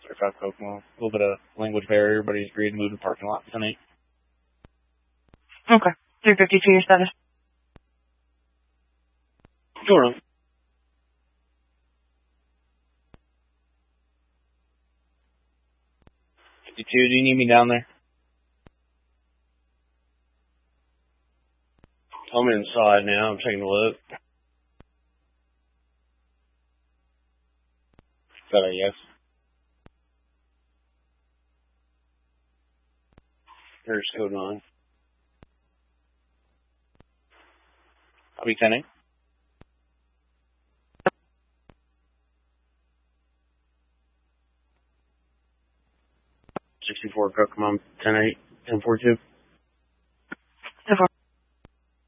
5 Kokomo. A little bit of language barrier, but he's agreed to move to the parking lot tonight. Okay. 352 your status. Go on. 52, do you need me down there? I'm inside now. I'm taking a look. Is that a yes? Here's code 9. I'll be 10-8. Kokomo, 10-8, 10-4-2. 10-4.